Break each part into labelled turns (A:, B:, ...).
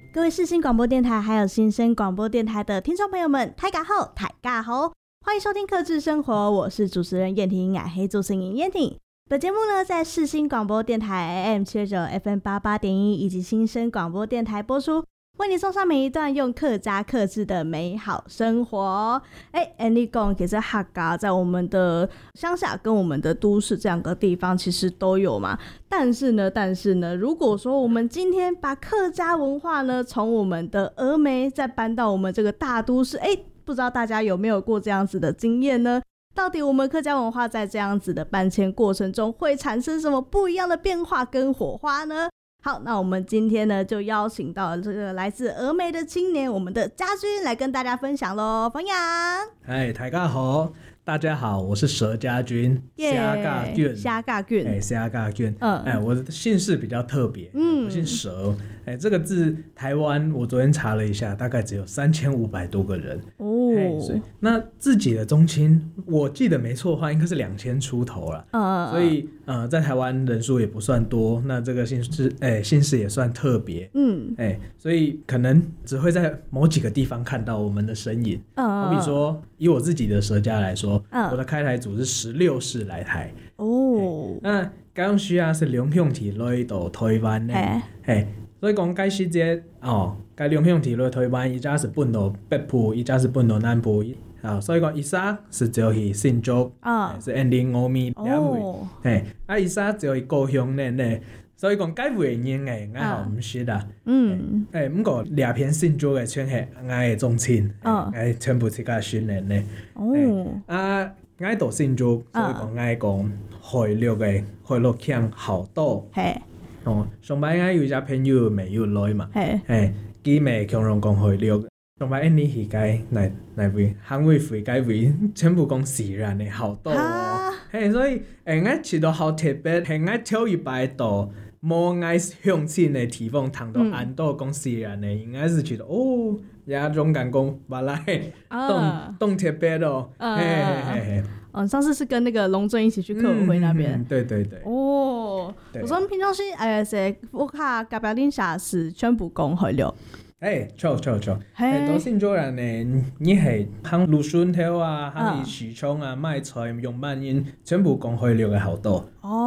A: 各位世新广播电台还有新生广播电台的听众朋友们，大家好，大家好，欢迎收听客制生活，我是主持人燕婷，爱黑主持人燕婷。本节目呢在世新广播电台 AM79 FM88.1 以及新生广播电台播出，为你送上每一段用客家客制的美好生活。你讲其实客家在我们的乡下跟我们的都市这两个地方其实都有嘛，但是呢，如果说我们今天把客家文化呢从我们的峨眉再搬到我们这个大都市，不知道大家有没有过这样子的经验呢？到底我们客家文化在这样子的搬迁过程中会产生什么不一样的变化跟火花呢？好，那我们今天呢就邀请到了这个来自峨眉的青年，我们的家军来跟大家分享咯。冯阳，
B: 嗨，大家好，大家好，我是佘家军，虾嘎俊，
A: 虾嘎俊，
B: 虾嘎俊，我的姓氏比较特别，我姓佘，这个字台湾我昨天查了一下，大概只有3500多个人哦，那自己的宗亲，我记得没错的话，应该是2000出头了，所以在台湾人数也不算多，那这个姓氏也算特别，所以可能只会在某几个地方看到我们的身影，好比说以我自己的佘家来说，我的开台组是16世来台哦，那高雄市是两乡提来到台湾的，所以讲开始这该两乡提来台湾，一家是搬到北部，一家是搬到南部所以讲一家是走去新竹，是安宁峨眉两位，一家走去高雄呢，所以讲该有的人我唔识啦，不过两片新竹的全系我的宗亲，我全部是甲训练的，我到新竹，所以讲我讲回绿的回绿腔好多，上摆我有一只朋友没有来嘛，佢咪強人講回綠，上擺你係該嚟位行為會該位全部講自然的好多所以我覺得好特別，係我跳一擺到冇我鄉親的地方，談到安到講自然的，應該是覺得也種感覺原來動特別
A: 上次是跟那个龍俊一起去客委會那邊，
B: 對
A: 我說平常是是我卡隔壁鄰下是全部講回綠，
B: 錯，到新竹人呢，你係行蘆筍頭啊，行許昌啊，賣菜用萬音，全部講回綠的好多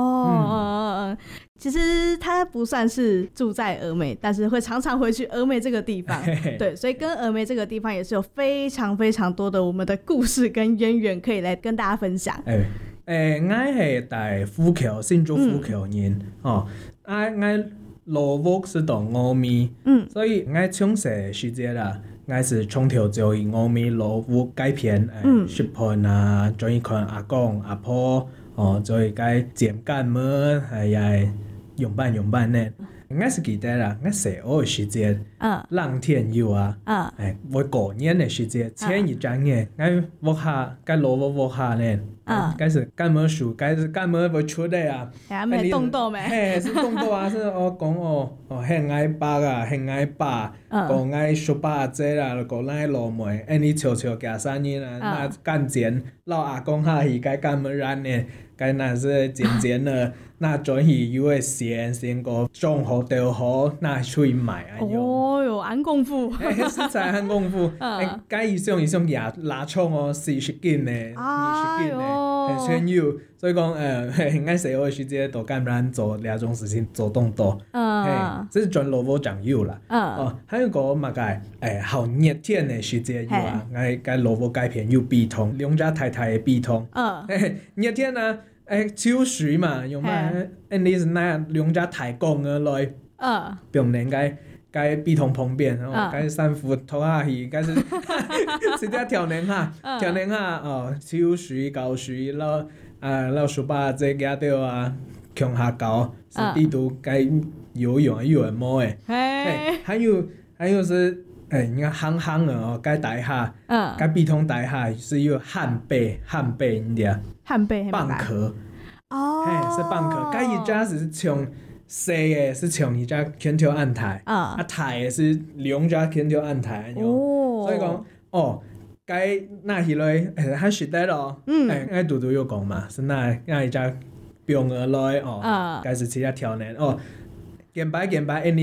A: 其實他不算是住在峨眉，但是會常常回去峨眉這個地方，對，所以跟峨眉這個地方也是有非常非常多的我們的故事跟淵源可以來跟大家分享。
B: 我係在虎橋，新竹虎橋人我老屋是到峨眉，所以我從小時節啦，我是從頭就去峨眉老屋改片，食飯啊，再去看阿公阿婆，再去改剪幹麼，用辦呢。我是記得啦，我細個的時節，冷天有我過年的時節，前一陣嘅，我屋下，該老屋下呢，該是幹麼樹，該是幹麼會出來啊？
A: 沒動到沒？
B: 是動到啊！是我講很愛爸啊，很愛爸，講愛叔爸姐啦，講愛老妹，你悄悄加三年啦，那幹剪，老阿公下去該幹麼然呢？該那是剪了，那轉去有個先個種好掉好，那出去賣啊！
A: 按功夫，
B: 實在按功夫，該一雙也拉倉40斤呢，20斤呢，很全有，所以講我細個時節都敢然做兩種事情做動作，這是全老母講有啦，還有個嘛個好熱天的時節有啊，我該老母改片有筆筒，兩家太太的筆筒，熱天啊。秋水嘛，用咩？你是那兩家太公而來，表面該筆筒旁邊，該散服拖下去，該是直接調年下，秋水高水老叔爸這家掉啊，強下高，是地圖該游泳有人摸還有是你看行的該大下，該筆筒大下是有漢貝你知啊？
A: 漢貝
B: 蚌殼是蚌殼，該一家是從細的是從一家天條案台，台的是兩家天條案台，所以講該那起來還實在咯，我嘟嘟有講嘛，是那一家病而來該是其他條呢，見白